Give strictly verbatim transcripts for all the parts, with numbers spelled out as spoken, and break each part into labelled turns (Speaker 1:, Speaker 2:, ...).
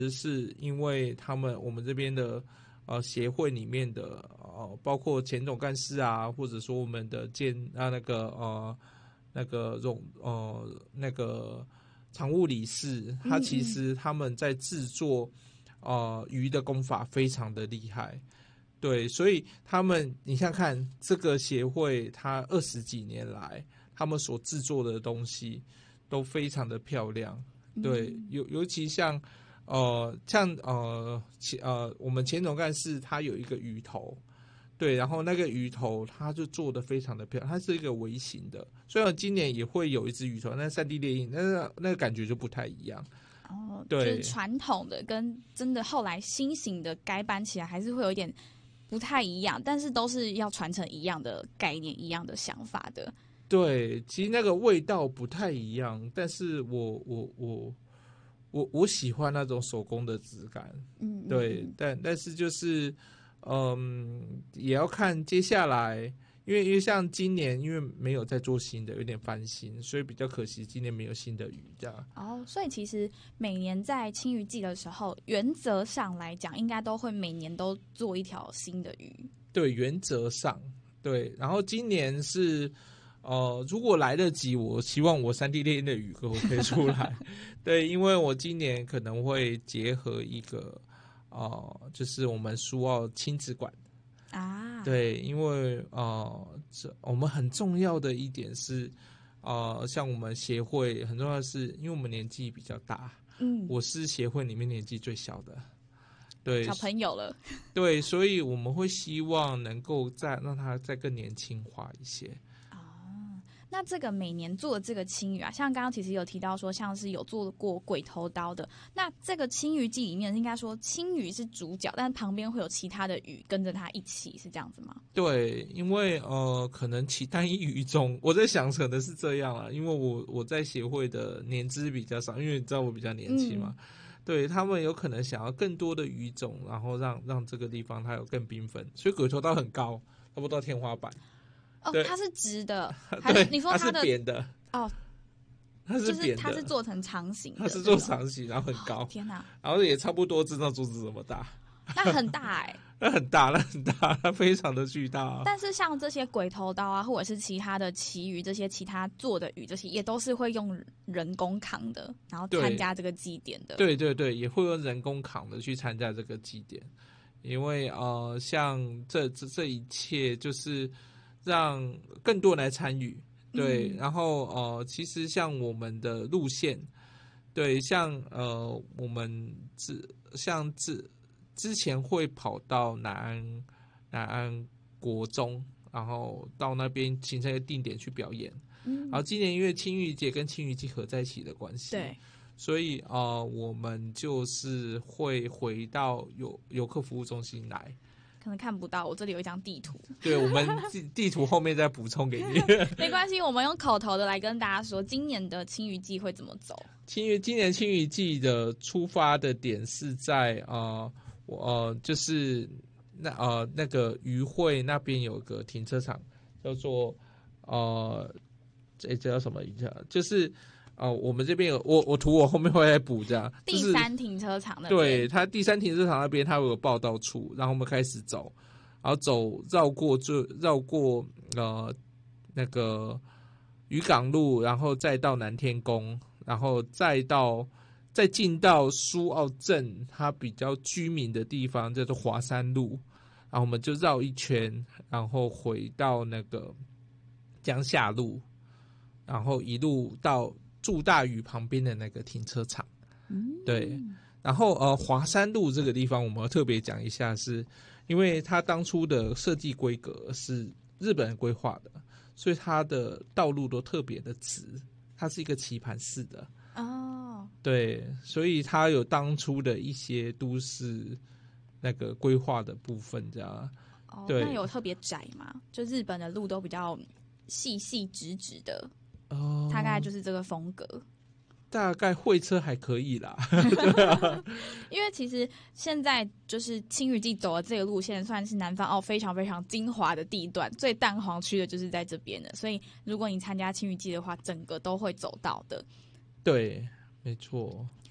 Speaker 1: 是因为他们我们这边的呃协会里面的呃包括前总干事啊，或者说我们的建啊那个呃那个总呃那个常务理事，他其实他们在制作呃鱼的功法非常的厉害。对，所以他们，你想看这个协会，它二十几年来，他们所制作的东西都非常的漂亮。对，尤尤其像呃像呃前呃我们前总干事他有一个鱼头，对，然后那个鱼头他就做的非常的漂亮，它是一个微型的，虽然今年也会有一只鱼头，但是 三 D 列印，但是那个感觉就不太一样。
Speaker 2: 哦，
Speaker 1: 对，
Speaker 2: 就是传统的跟真的后来新型的改版起来，还是会有一点不太一样，但是都是要传承一样的概念、一样的想法的。
Speaker 1: 对，其实那个味道不太一样，但是我我我我我喜欢那种手工的质感。
Speaker 2: 嗯，
Speaker 1: 对，
Speaker 2: 嗯
Speaker 1: 但但是就是嗯，也要看接下来。因为因为像今年因为没有在做新的，有点翻新，所以比较可惜今年没有新的鱼这样。
Speaker 2: 哦，所以其实每年在青鱼季的时候，原则上来讲，应该都会每年都做一条新的鱼。
Speaker 1: 对，原则上对。然后今年是呃，如果来得及，我希望我 三 D 列印的鱼钩可以出来。对，因为我今年可能会结合一个呃，就是我们苏澳亲子馆。
Speaker 2: 啊，
Speaker 1: 对，因为呃，这我们很重要的一点是，呃，像我们协会很重要的是，因为我们年纪比较大，
Speaker 2: 嗯，
Speaker 1: 我是协会里面年纪最小的，对，
Speaker 2: 小朋友了。
Speaker 1: 对，所以我们会希望能够再让他再更年轻化一些。
Speaker 2: 那这个每年做的这个青鱼啊，像刚刚其实有提到说，像是有做过鬼头刀的。那这个青鱼季里面，应该说青鱼是主角，但旁边会有其他的鱼跟着它一起，是这样子吗？
Speaker 1: 对，因为呃，可能其单一鱼种，我在想可能是这样啦。因为我我在协会的年资比较少，因为你知道我比较年轻嘛，嗯、对他们有可能想要更多的鱼种，然后让让这个地方它有更缤纷，所以鬼头刀很高，差不多到天花板。
Speaker 2: 哦，它是直的，
Speaker 1: 还
Speaker 2: 是你说它
Speaker 1: 的是扁的？
Speaker 2: 哦，
Speaker 1: 它是扁的，
Speaker 2: 就是它是做成长形的，
Speaker 1: 它是做长形，然后很高。
Speaker 2: 哦、天哪！
Speaker 1: 然后也差不多知道桌子这么大，
Speaker 2: 那很大哎、欸，
Speaker 1: 那很大，那很大，它非常的巨大、啊。
Speaker 2: 但是像这些鬼头刀啊，或者是其他的旗鱼，这些其他做的鱼，这些也都是会用人工扛的，然后参加这个祭典的。
Speaker 1: 对对对，也会用人工扛的去参加这个祭典，因为呃，像这这这一切就是让更多人来参与。对，嗯、然后呃，其实像我们的路线，对，像呃，我们之像之之前会跑到南安南安国中，然后到那边形成一个定点去表演。嗯，然后今年因为青鱼节跟青鱼季合在一起的关系，
Speaker 2: 对，
Speaker 1: 所以呃，我们就是会回到游游客服务中心来。
Speaker 2: 可能看不到，我这里有一张地图。
Speaker 1: 对，我们地地图后面再补充给你。
Speaker 2: 没关系，我们用口头的来跟大家说，今年的青鱼季会怎么走。
Speaker 1: 青鱼今年青鱼季的出发的点是在呃，我呃就是那呃那个渔会那边有个停车场，叫做呃这叫什么？就是呃我们这边有我我图我后面会来补这样。
Speaker 2: 第三停车场那边，
Speaker 1: 对，它第三停车场那边它有个报道处，然后我们开始走，然后走绕过就绕过呃那个渔港路，然后再到南天宫，然后再到再进到苏澳镇它比较居民的地方，叫做华山路，然后我们就绕一圈，然后回到那个江夏路，然后一路到祝大屿旁边的那个停车场。嗯，对。然后呃，华山路这个地方我们要特别讲一下是，因为它当初的设计规格是日本人规划的，所以它的道路都特别的直，它是一个棋盘式的。哦，对，所以它有当初的一些都市那个规划的部分，这样。
Speaker 2: 哦，对，那有特别窄吗？就日本的路都比较细细直直的，哦，大概就是这个风格。
Speaker 1: 大概会车还可以啦。
Speaker 2: 对啊，因为其实现在就是青鱼季走的这个路线算是南方澳非常非常精华的地段，最蛋黄区的就是在这边的，所以如果你参加青鱼季的话，整个都会走到的。
Speaker 1: 对，没错。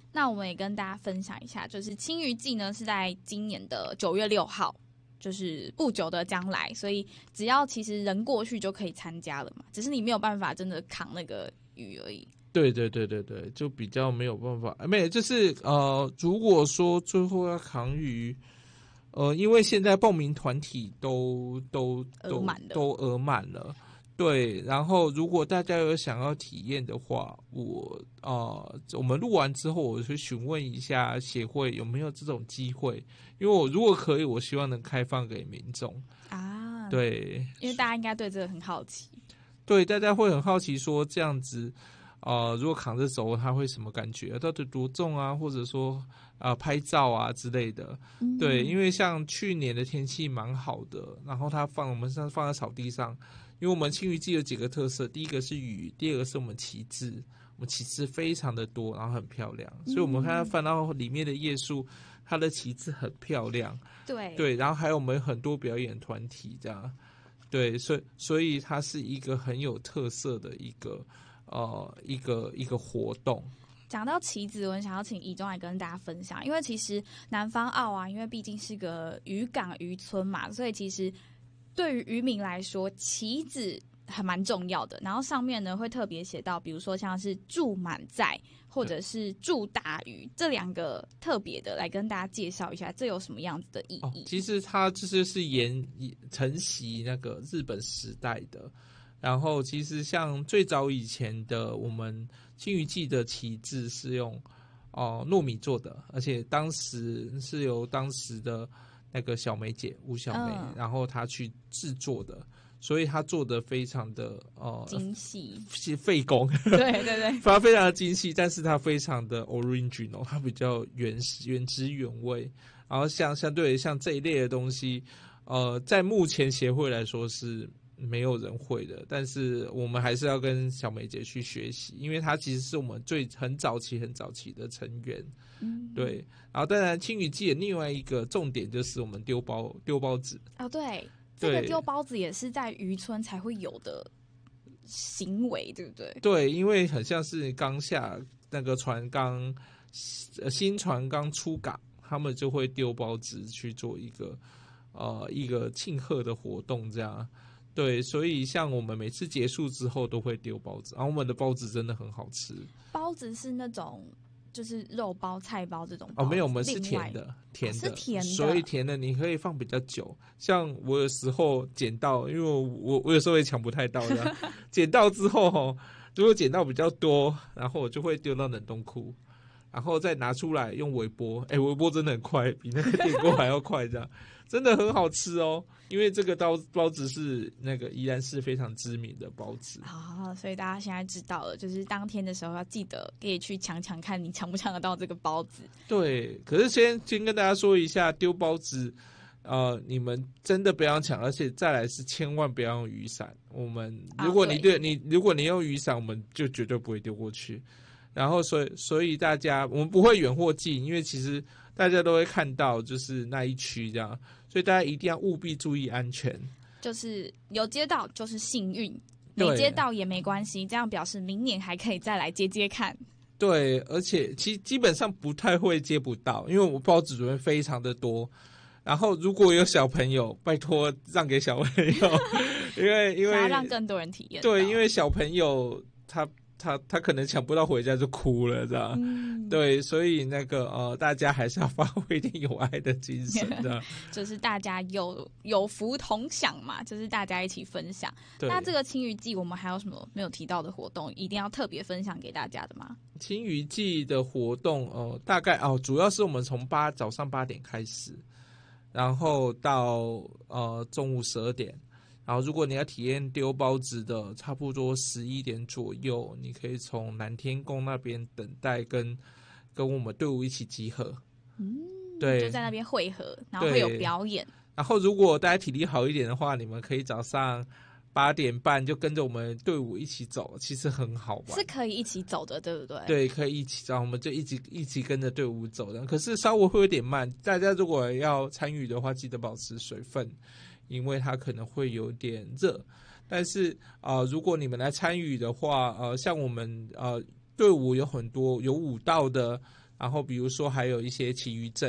Speaker 2: 那我们也跟大家分享一下，就是青鱼季呢是在今年的九月六号，就是不久的将来，所以只要其实人过去就可以参加了嘛，只是你没有办法真的扛那个鱼而已。
Speaker 1: 对对对对对，就比较没有办法，没有就是呃，如果说最后要扛鱼，呃，因为现在报名团体都都都都额满了。对，然后如果大家有想要体验的话，我呃，我们录完之后，我会询问一下协会有没有这种机会，因为我如果可以，我希望能开放给民众啊。对，
Speaker 2: 因为大家应该对这个很好奇。
Speaker 1: 对，大家会很好奇说这样子，呃，如果扛着走，它会什么感觉？到底多重啊？或者说啊、呃，拍照啊之类的。嗯、对，因为像去年的天气蛮好的，然后它放我们上放在草地上。因为我们青鱼季有几个特色，第一个是鱼，第二个是我们旗帜，我们旗帜非常的多，然后很漂亮，所以我们看到翻到里面的页数，它的旗帜很漂亮，
Speaker 2: 对
Speaker 1: 对，然后还有我们很多表演团体这样，对，所以所以它是一个很有特色的一个呃一个一个活动。
Speaker 2: 讲到旗子，我很想要请宜中来跟大家分享，因为其实南方澳啊，因为毕竟是个渔港渔村嘛，所以其实对于渔民来说，旗子还蛮重要的。然后上面呢会特别写到，比如说像是祝满载或者是祝大鱼这两个特别的，来跟大家介绍一下，这有什么样子的意义？
Speaker 1: 哦、其实它这就是沿承袭那个日本时代的。然后其实像最早以前的我们青鱼季的旗帜是用哦、呃、糯米做的，而且当时是由当时的那个小梅姐吴小梅、嗯，然后她去制作的，所以她做的非常的呃
Speaker 2: 精细，
Speaker 1: 是费工，
Speaker 2: 对对对，
Speaker 1: 它非常的精细，但是它非常的 original， 它比较原始、原汁原味。然后像相对像这一类的东西，呃，在目前协会来说是没有人会的，但是我们还是要跟小梅姐去学习，因为她其实是我们最很早期、很早期的成员。嗯，对。然后当然青鱼季的另外一个重点就是我们丢包丢包子
Speaker 2: 哦，对，这个丢包子也是在渔村才会有的行为，对不对？
Speaker 1: 对，因为很像是刚下那个船刚新船刚出港，他们就会丢包子去做一个呃一个庆贺的活动，这样。对，所以像我们每次结束之后都会丢包子，然后我们的包子真的很好吃。
Speaker 2: 包子是那种就是肉包、菜包这种包
Speaker 1: 哦，没有，我们是甜的，甜的、
Speaker 2: 哦、是甜的，
Speaker 1: 所以甜的你可以放比较久。像我有时候捡到，因为我我我有时候也抢不太到的，捡到之后，如果捡到比较多，然后我就会丢到冷冻库，然后再拿出来用微波。哎，微波真的很快，比那个电锅还要快，这样真的很好吃哦。因为这个包包子是那个宜兰市非常知名的包子，
Speaker 2: 好，所以大家现在知道了，就是当天的时候要记得可以去抢抢看，你抢不抢得到这个包子。
Speaker 1: 对，可是先先跟大家说一下，丢包子，呃，你们真的不要抢，而且再来是千万不要用雨伞。我们如果你对、啊、对你如果你用雨伞，我们就绝对不会丢过去。然后所以所以大家我们不会远或近，因为其实大家都会看到就是那一区这样。所以大家一定要务必注意安全，
Speaker 2: 就是有接到就是幸运，没接到也没关系，这样表示明年还可以再来接接看。
Speaker 1: 对，而且其基本上不太会接不到，因为我包子准备非常的多。然后如果有小朋友，拜托让给小朋友，因为因为
Speaker 2: 想要让更多人体验。
Speaker 1: 对，因为小朋友他。他他可能抢不到回家就哭了，这样、嗯，对，所以那个呃，大家还是要发挥一点有爱的精神的，
Speaker 2: 就是大家有有福同享嘛，就是大家一起分享。那这个青鱼季我们还有什么没有提到的活动，一定要特别分享给大家的吗？
Speaker 1: 青鱼季的活动，呃，大概哦，主要是我们从八早上八点开始，然后到呃中午十二点。然后，如果你要体验丢包子的，差不多十一点左右，你可以从南天宫那边等待跟跟我们队伍一起集合。
Speaker 2: 嗯，对，就在那边汇合，然后会有表演。
Speaker 1: 然后，如果大家体力好一点的话，你们可以早上八点半就跟着我们队伍一起走，其实很好玩。
Speaker 2: 是可以一起走的，对不对？
Speaker 1: 对，可以一起走，我们就一起一起跟着队伍走的。可是稍微会有点慢，大家如果要参与的话，记得保持水分。因为它可能会有点热，但是呃，如果你们来参与的话，呃，像我们呃队伍有很多有舞蹈的然后比如说还有一些奇鱼阵。